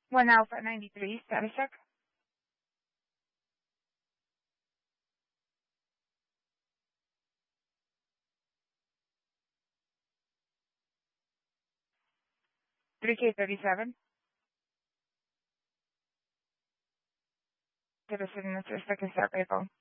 1 Alpha 93, status check. Three K 37. Citizen, Mr. Second Star Payphone.